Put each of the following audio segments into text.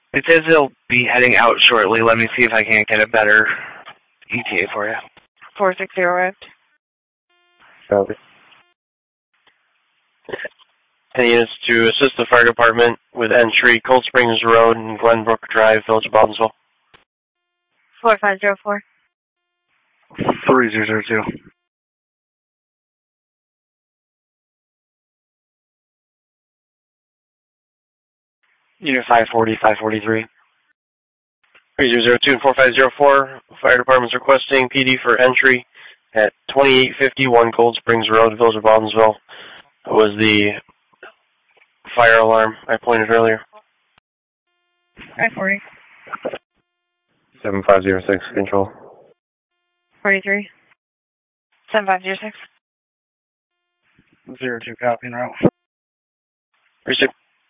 It says they'll be heading out shortly. Let me see if I can't get a better ETA for you. 460 arrived. Copy. And units to assist the fire department with entry, Cold Springs Road and Glenbrook Drive, Village of Baldwinsville. 4504. 3002. Unit 540, 543. 3002 and 4504, fire department's requesting PD for entry at 2851 Cold Springs Road, Village of Baldwinsville. That was the fire alarm I pointed earlier. 540. 7506, control. 43. 7506. 02, copy and route. Receive.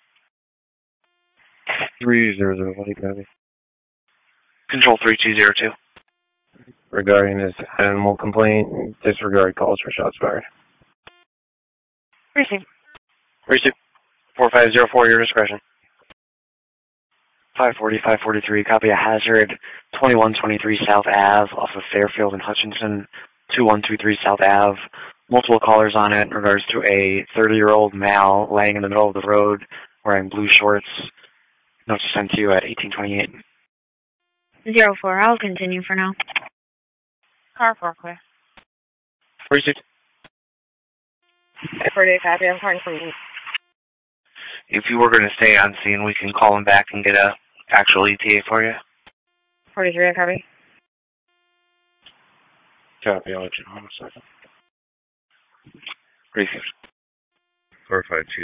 3001, copy. Control 3202. Regarding this animal complaint, disregard calls for shots fired. Receive. Receive. 4504, your discretion. 540, 543, copy a hazard, 2123 South Ave, off of Fairfield and Hutchinson, 2123 South Ave. Multiple callers on it in regards to a 30-year-old male laying in the middle of the road wearing blue shorts. Notes sent to you at 1828. 04, I'll continue for now. Car 4 clear. Receive. 48 copy, I'm calling from you. If you were going to stay on scene, we can call him back and get a actual ETA for you. 43, copy. Copy, I'll let you know in a second. Received. 452.